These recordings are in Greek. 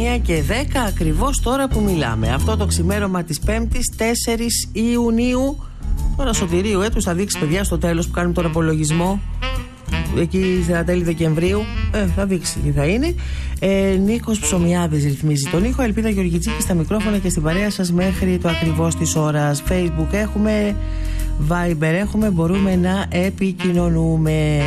1:10 ακριβώς τώρα που μιλάμε. Αυτό το ξημέρωμα της Πέμπτης, 4 Ιουνίου. Τώρα Σωτηρίου έτους θα δείξει, παιδιά, στο τέλος που κάνουμε τον απολογισμό. Εκεί στα τέλη Δεκεμβρίου θα δείξει τι θα είναι. Νίκος Ψωμιάδης ρυθμίζει τον ήχο. Ελπίδα Γεωργιτσίκη στα μικρόφωνα και στην παρέα σας μέχρι το ακριβώς της ώρας. Facebook έχουμε, Viber έχουμε, μπορούμε να επικοινωνούμε.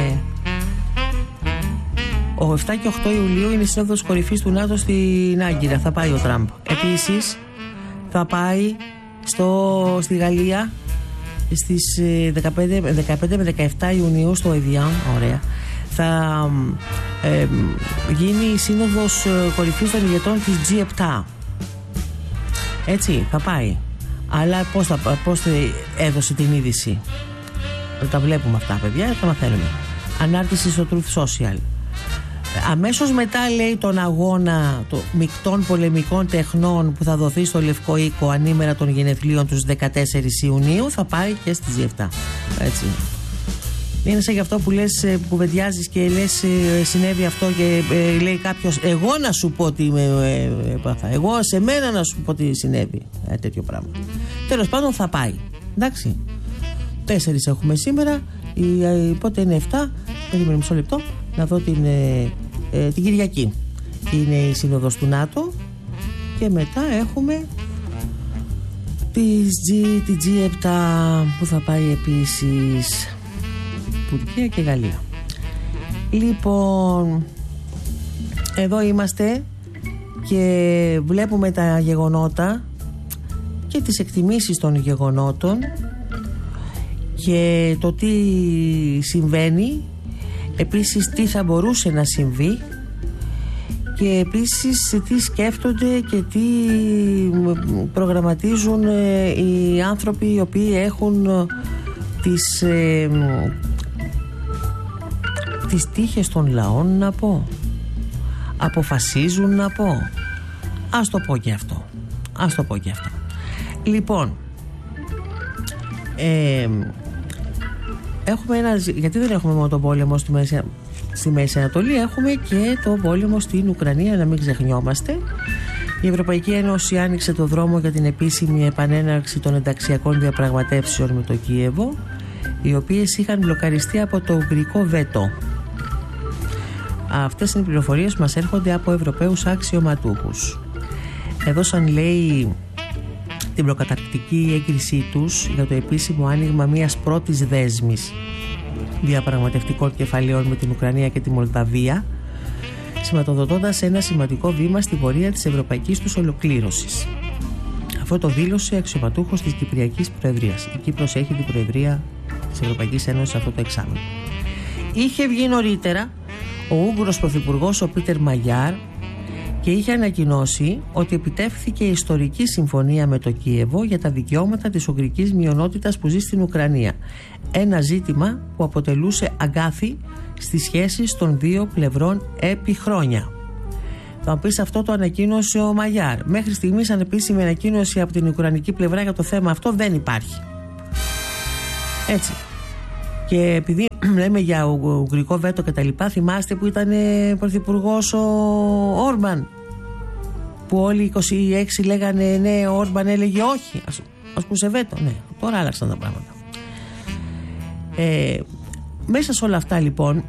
7 και 8 Ιουλίου είναι η Σύνοδος Κορυφής του ΝΑΤΟ στην Άγκυρα. Θα πάει ο Τραμπ. Επίσης θα πάει στη Γαλλία στις 15 με 17 Ιουνίου στο Εδιάν. Ωραία. Θα γίνει η Σύνοδος Κορυφής των ηγετών της G7. Έτσι θα πάει. Αλλά πώς έδωσε την είδηση? Τα βλέπουμε αυτά, παιδιά, τα μαθαίνουμε. Ανάρτηση στο Truth Social. Αμέσως μετά, λέει, τον αγώνα των μεικτών πολεμικών τεχνών που θα δοθεί στο Λευκό Οίκο ανήμερα των γενεθλίων τους 14 Ιουνίου, θα πάει και στις G7. Έτσι. Είναι σαν γι' αυτό που λες, κουβεντιάζεις και λες συνέβη αυτό και λέει κάποιος, εγώ να σου πω τι έπαθα, εγώ σε μένα να σου πω τι συνέβη. Τέτοιο πράγμα. Τέλος πάντων θα πάει. Εντάξει. 4 έχουμε σήμερα. Πότε είναι 7? Περίμενε μισό λεπτό να δω την Κυριακή. Είναι η Σύνοδος του ΝΑΤΟ και μετά έχουμε τη G7 που θα πάει επίσης Τουρκία και Γαλλία. Λοιπόν, εδώ είμαστε και βλέπουμε τα γεγονότα και τις εκτιμήσεις των γεγονότων και το τι συμβαίνει, επίσης τι θα μπορούσε να συμβεί και επίσης τι σκέφτονται και τι προγραμματίζουν οι άνθρωποι οι οποίοι έχουν τις τύχες των λαών, να πω, αποφασίζουν, να πω. Ας το πω και αυτό. Λοιπόν, έχουμε γιατί δεν έχουμε μόνο τον πόλεμο στη Μέση Ανατολή, έχουμε και το πόλεμο στην Ουκρανία, να μην ξεχνιόμαστε. Η Ευρωπαϊκή Ένωση άνοιξε το δρόμο για την επίσημη επανέναρξη των ενταξιακών διαπραγματεύσεων με το Κίεβο, οι οποίες είχαν μπλοκαριστεί από το ουγγρικό βέτο. Αυτές είναι οι πληροφορίες που μας έρχονται από Ευρωπαίους αξιωματούχους. Έδωσαν, λέει, την προκαταρκτική έγκρισή τους για το επίσημο άνοιγμα μιας πρώτης δέσμης διαπραγματευτικών κεφαλαίων με την Ουκρανία και τη Μολδαβία, σηματοδοτώντας ένα σημαντικό βήμα στην πορεία της ευρωπαϊκής τους ολοκλήρωσης. Αυτό το δήλωσε αξιωματούχος της Κυπριακής Προεδρίας. Η Κύπρος έχει την Προεδρία της Ευρωπαϊκής Ένωσης αυτό το εξάμηνο. Είχε βγει νωρίτερα ο Ούγγρος Πρωθυπουργός ο Πίτερ Μαγιάρ και είχε ανακοινώσει ότι επιτεύχθηκε ιστορική συμφωνία με το Κίεβο για τα δικαιώματα της ουγγρικής μειονότητας που ζει στην Ουκρανία. Ένα ζήτημα που αποτελούσε αγκάθι στις σχέσεις των δύο πλευρών επί χρόνια. Θα μου πεις, αυτό το ανακοίνωσε ο Μαγιάρ. Μέχρι στιγμής ανεπίσημη ανακοίνωση από την ουκρανική πλευρά για το θέμα αυτό δεν υπάρχει. Έτσι. Και επειδή λέμε για ουγγρικό βέτο και τα λοιπά, θυμάστε που ήταν πρωθυπουργός ο Όρμπαν, που όλοι οι 26 λέγανε ναι, ο Όρμπαν έλεγε όχι, ας πούσε βέτο. Ναι, τώρα άλλαξαν τα πράγματα. Μέσα σε όλα αυτά, λοιπόν,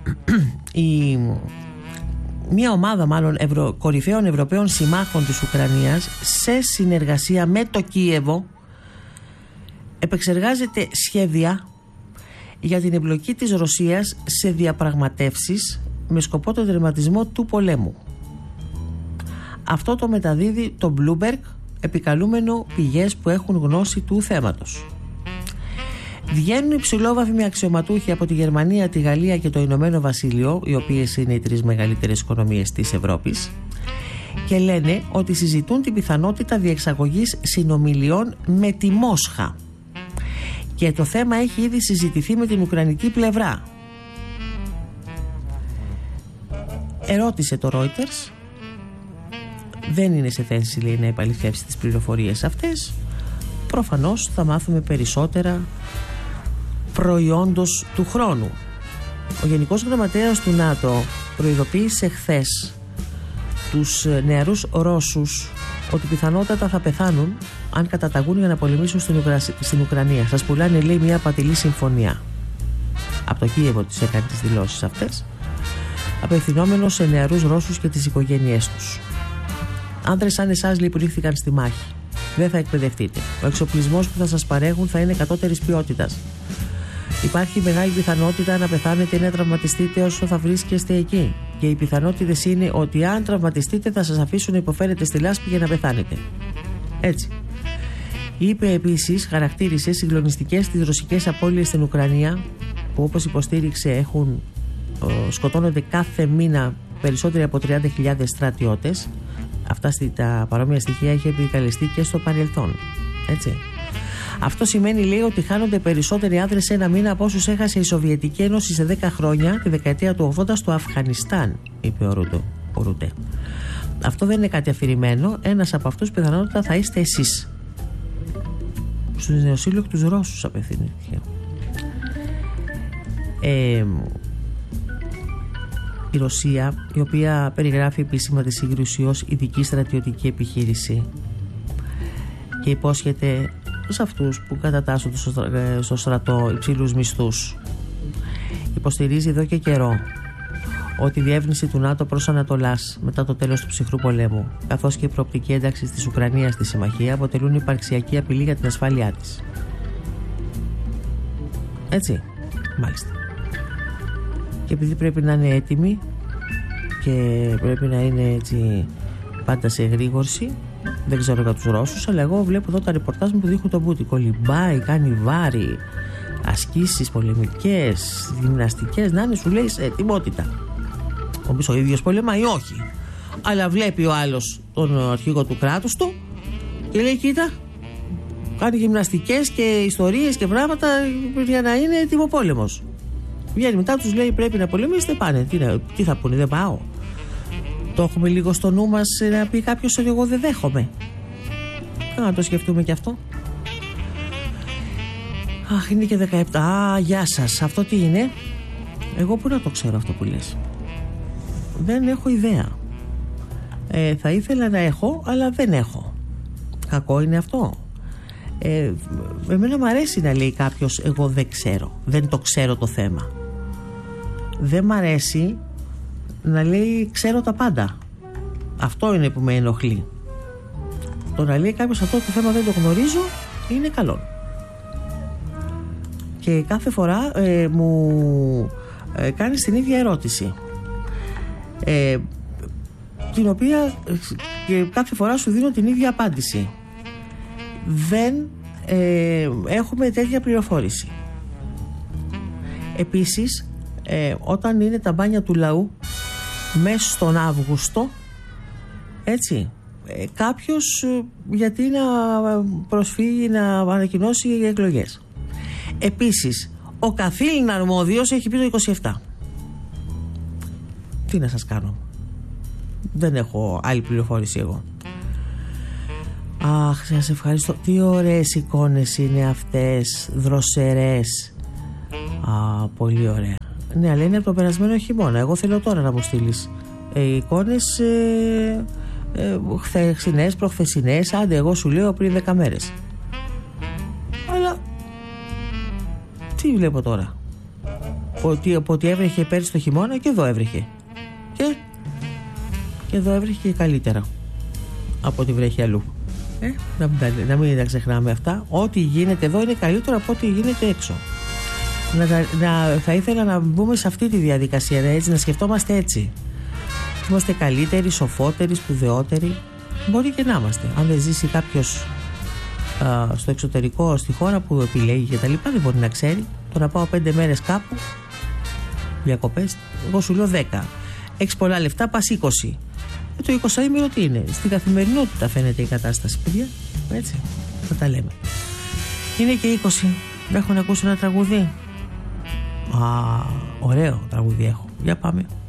μια ομάδα μάλλον κορυφαίων Ευρωπαίων συμμάχων της Ουκρανίας, σε συνεργασία με το Κίεβο, επεξεργάζεται σχέδια για την εμπλοκή της Ρωσίας σε διαπραγματεύσεις με σκοπό τον τερματισμό του πολέμου. Αυτό το μεταδίδει το Bloomberg, επικαλούμενο πηγές που έχουν γνώση του θέματος. Βγαίνουν υψηλόβαθμοι αξιωματούχοι από τη Γερμανία, τη Γαλλία και το Ηνωμένο Βασίλειο, οι οποίες είναι οι 3 μεγαλύτερες οικονομίες της Ευρώπης, και λένε ότι συζητούν την πιθανότητα διεξαγωγής συνομιλιών με τη Μόσχα. Και το θέμα έχει ήδη συζητηθεί με την ουκρανική πλευρά. Ερώτησε το Reuters, δεν είναι σε θέση, λέει, να επαληθεύσει τις πληροφορίες αυτές. Προφανώς θα μάθουμε περισσότερα προϊόντος του χρόνου. Ο Γενικός Γραμματέας του ΝΑΤΟ προειδοποίησε χθες τους νεαρούς Ρώσους ότι πιθανότατα θα πεθάνουν αν καταταγούν για να πολεμήσουν στην Ουκρανία. Σας πουλάνε, λέει, μια απατηλή συμφωνία. Από το Κίεβο τις έκανε τις δηλώσεις αυτές, απευθυνόμενος σε νεαρούς Ρώσους και τις οικογένειές τους. Άνδρες σαν εσάς, λέει, που ρίχθηκαν στη μάχη, δεν θα εκπαιδευτείτε. Ο εξοπλισμός που θα σας παρέχουν θα είναι κατώτερης ποιότητας. Υπάρχει μεγάλη πιθανότητα να πεθάνετε ή να τραυματιστείτε όσο θα βρίσκεστε εκεί. Και οι πιθανότητες είναι ότι αν τραυματιστείτε θα σας αφήσουν να υποφέρετε στη λάσπη για να πεθάνετε. Έτσι. Είπε επίσης, χαρακτήρισε συγκλονιστικές τις ρωσικές απώλειες στην Ουκρανία, που όπως υποστήριξε σκοτώνονται κάθε μήνα περισσότεροι από 30.000 στρατιώτες. Αυτά τα παρόμοια στοιχεία είχε επικαλεστεί και στο παρελθόν. Έτσι. Αυτό σημαίνει, λέει, ότι χάνονται περισσότεροι άνδρες σε ένα μήνα από όσους έχασε η Σοβιετική Ένωση σε 10 χρόνια, τη δεκαετία του 80 στο Αφγανιστάν, είπε ο Ρούτε. Αυτό δεν είναι κάτι αφηρημένο. Ένας από αυτούς πιθανότατα θα είστε εσείς. Στους νεοσύλλογους Ρώσους απευθύνθηκε. Η Ρωσία, η οποία περιγράφει επίσημα τη σύγκρουση ως ειδική στρατιωτική επιχείρηση και υπόσχεται σε αυτούς που κατατάσσονται στο στρατό υψηλούς μισθούς, υποστηρίζει εδώ και καιρό ότι η διεύρυνση του ΝΑΤΟ προς Ανατολάς μετά το τέλος του ψυχρού πολέμου, καθώς και η προοπτική ένταξη της Ουκρανίας στη συμμαχία, αποτελούν υπαρξιακή απειλή για την ασφάλειά της. Έτσι, μάλιστα. Και επειδή πρέπει να είναι έτοιμοι και πρέπει να είναι έτσι πάντα σε εγρήγορση, δεν ξέρω για τους Ρώσους, αλλά εγώ βλέπω εδώ τα ρεπορτάζ μου που δείχνουν τον Πούτιν. Κολυμπάει, κάνει βάρη, ασκήσεις πολεμικές, γυμναστικές, να είναι, σου λέει, σε ετοιμότητα. Όμως ο ίδιος πολεμάει, όχι. Αλλά βλέπει ο άλλος τον αρχηγό του κράτους του και λέει, κοίτα, κάνει γυμναστικές και ιστορίες και πράγματα για να είναι έτοιμο πόλεμος. Βγαίνει μετά, τους λέει, πρέπει να πολεμήσετε, πάνε. Τι θα πούνε, δεν πάω. Το έχουμε λίγο στο νου μας να πει κάποιος ότι εγώ δεν δέχομαι. Να το σκεφτούμε και αυτό. Αχ, είναι και 17. Α, γεια σας. Αυτό τι είναι? Εγώ πού να το ξέρω αυτό που λες? Δεν έχω ιδέα. Θα ήθελα να έχω, αλλά δεν έχω. Κακό είναι αυτό? Εμένα μου αρέσει να λέει κάποιος εγώ δεν ξέρω, δεν το ξέρω το θέμα. Δεν μ' αρέσει να λέει ξέρω τα πάντα. Αυτό είναι που με ενοχλεί. Το να λέει κάποιος αυτό το θέμα δεν το γνωρίζω είναι καλό. Και κάθε φορά μου κάνεις την ίδια ερώτηση, την οποία και κάθε φορά σου δίνω την ίδια απάντηση. Δεν έχουμε τέτοια πληροφόρηση. Επίσης, όταν είναι τα μπάνια του λαού μέσα στον Αύγουστο, έτσι, κάποιος γιατί να προσφύγει να ανακοινώσει εκλογές? Επίσης, ο καθήλυν αρμόδιος έχει πει το 27. Τι να σας κάνω? Δεν έχω άλλη πληροφόρηση εγώ. Αχ, σας ευχαριστώ. Τι ωραίες εικόνες είναι αυτές, δροσερές. Α, πολύ ωραία. Ναι, αλλά είναι από το περασμένο χειμώνα. Εγώ θέλω τώρα να μου στείλεις εικόνες χθεσινές, προχθεσινές. Άντε, εγώ σου λέω πριν 10 μέρες. Αλλά τι βλέπω τώρα? Ότι έβρεχε πέρυσι το χειμώνα και εδώ έβρεχε. Και εδώ έβρεχε και καλύτερα από ό,τι βρέχει αλλού. Να μην τα ξεχνάμε αυτά. Ό,τι γίνεται εδώ είναι καλύτερο από ό,τι γίνεται έξω. Θα ήθελα να μπούμε σε αυτή τη διαδικασία, έτσι, να σκεφτόμαστε έτσι. Είμαστε καλύτεροι, σοφότεροι, σπουδαιότεροι. Μπορεί και να είμαστε. Αν δεν ζήσει κάποιος στο εξωτερικό, στη χώρα που επιλέγει και τα λοιπά, δεν μπορεί να ξέρει. Το να πάω 5 μέρες κάπου διακοπές, εγώ σου λέω 10. Έχεις πολλά λεφτά, πας 20. Το 20ήμερο τι είναι? Στην καθημερινότητα φαίνεται η κατάσταση, παιδιά. Έτσι, θα τα λέμε. Είναι και 20. Έχω να ακούσω ένα τραγούδι. Α, ωραίο τραγούδι έχω. Για πάμε.